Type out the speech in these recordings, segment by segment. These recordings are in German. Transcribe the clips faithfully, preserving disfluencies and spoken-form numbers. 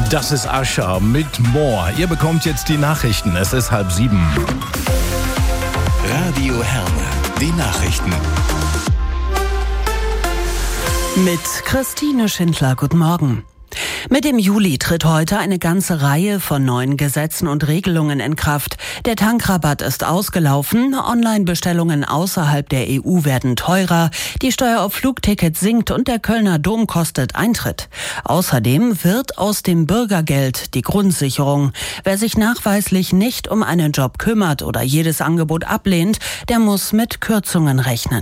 Das ist Usher mit More. Ihr bekommt jetzt die Nachrichten. Es ist halb sieben. Radio Herne, die Nachrichten. Mit Christine Schindler, guten Morgen. Mit dem Juli tritt heute eine ganze Reihe von neuen Gesetzen und Regelungen in Kraft. Der Tankrabatt ist ausgelaufen, Online-Bestellungen außerhalb der E U werden teurer, die Steuer auf Flugtickets sinkt und der Kölner Dom kostet Eintritt. Außerdem wird aus dem Bürgergeld die Grundsicherung. Wer sich nachweislich nicht um einen Job kümmert oder jedes Angebot ablehnt, der muss mit Kürzungen rechnen.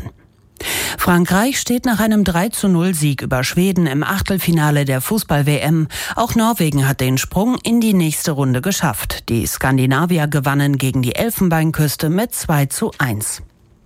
Frankreich steht nach einem drei zu null Sieg über Schweden im Achtelfinale der Fußball-W M. Auch Norwegen hat den Sprung in die nächste Runde geschafft. Die Skandinavier gewannen gegen die Elfenbeinküste mit zwei zu eins.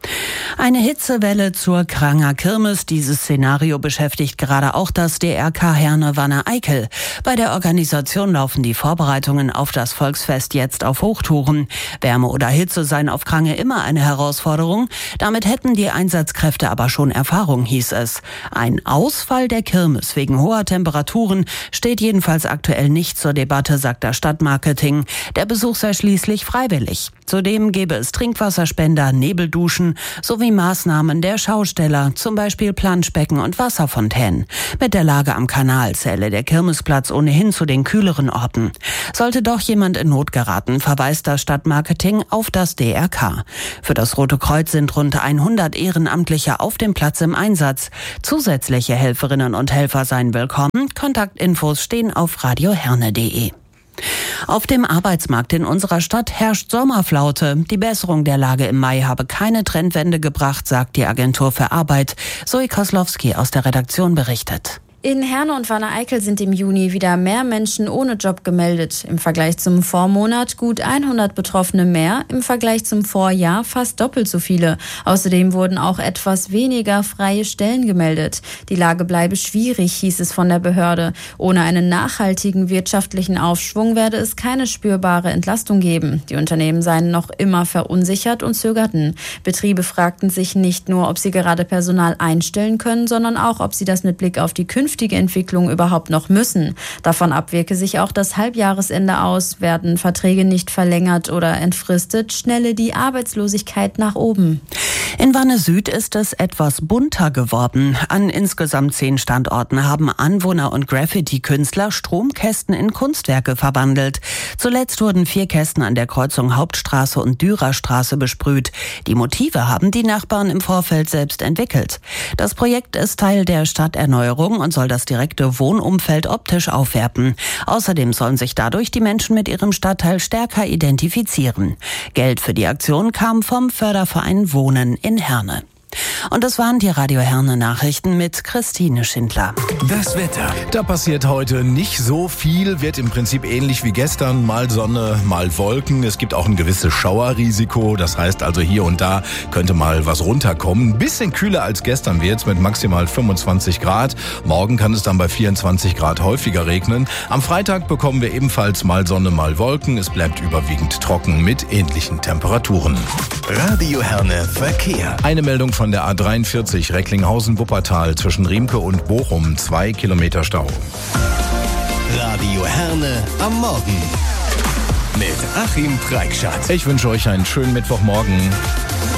Eine Hitzewelle zur Kranger Kirmes. Dieses Szenario beschäftigt gerade auch das D R K Herne Wanne-Eickel. Bei der Organisation laufen die Vorbereitungen auf das Volksfest jetzt auf Hochtouren. Wärme oder Hitze seien auf Krange immer eine Herausforderung. Damit hätten die Einsatzkräfte aber schon Erfahrung, hieß es. Ein Ausfall der Kirmes wegen hoher Temperaturen steht jedenfalls aktuell nicht zur Debatte, sagt das Stadtmarketing. Der Besuch sei schließlich freiwillig. Zudem gäbe es Trinkwasserspender, Nebelduschen sowie Maßnahmen der Schausteller, zum Beispiel Planschbecken und Wasserfontänen. Mit der Lage am Kanal zähle der Kirmesplatz ohnehin zu den kühleren Orten. Sollte doch jemand in Not geraten, verweist das Stadtmarketing auf das D R K. Für das Rote Kreuz sind rund hundert Ehrenamtliche auf dem Platz im Einsatz. Zusätzliche Helferinnen und Helfer seien willkommen. Kontaktinfos stehen auf radioherne punkt de. Auf dem Arbeitsmarkt in unserer Stadt herrscht Sommerflaute. Die Besserung der Lage im Mai habe keine Trendwende gebracht, sagt die Agentur für Arbeit. Zoe Koslowski aus der Redaktion berichtet. In Herne und Wanne-Eickel sind im Juni wieder mehr Menschen ohne Job gemeldet. Im Vergleich zum Vormonat gut hundert Betroffene mehr, im Vergleich zum Vorjahr fast doppelt so viele. Außerdem wurden auch etwas weniger freie Stellen gemeldet. Die Lage bleibe schwierig, hieß es von der Behörde. Ohne einen nachhaltigen wirtschaftlichen Aufschwung werde es keine spürbare Entlastung geben. Die Unternehmen seien noch immer verunsichert und zögerten. Betriebe fragten sich nicht nur, ob sie gerade Personal einstellen können, sondern auch, ob sie das mit Blick auf die künftige Entwicklung überhaupt noch müssen. Davon ab wirke sich auch das Halbjahresende aus. Werden Verträge nicht verlängert oder entfristet, schnelle die Arbeitslosigkeit nach oben. In Wanne Süd ist es etwas bunter geworden. An insgesamt zehn Standorten haben Anwohner und Graffiti-Künstler Stromkästen in Kunstwerke verwandelt. Zuletzt wurden vier Kästen an der Kreuzung Hauptstraße und Dürerstraße besprüht. Die Motive haben die Nachbarn im Vorfeld selbst entwickelt. Das Projekt ist Teil der Stadterneuerung und soll das direkte Wohnumfeld optisch aufwerten. Außerdem sollen sich dadurch die Menschen mit ihrem Stadtteil stärker identifizieren. Geld für die Aktion kam vom Förderverein Wohnen in Herne. Und das waren die Radio Herne Nachrichten mit Christine Schindler. Das Wetter. Da passiert heute nicht so viel, wird im Prinzip ähnlich wie gestern, mal Sonne, mal Wolken. Es gibt auch ein gewisses Schauerrisiko, das heißt also hier und da könnte mal was runterkommen. Ein bisschen kühler als gestern wird's mit maximal fünfundzwanzig Grad. Morgen kann es dann bei vierundzwanzig Grad häufiger regnen. Am Freitag bekommen wir ebenfalls mal Sonne, mal Wolken. Es bleibt überwiegend trocken mit ähnlichen Temperaturen. Radio Herne Verkehr. Eine Meldung von der A dreiundvierzig Recklinghausen-Wuppertal zwischen Riemke und Bochum. Zwei Kilometer Stau. Radio Herne am Morgen. Mit Achim Preikschat. Ich wünsche euch einen schönen Mittwochmorgen.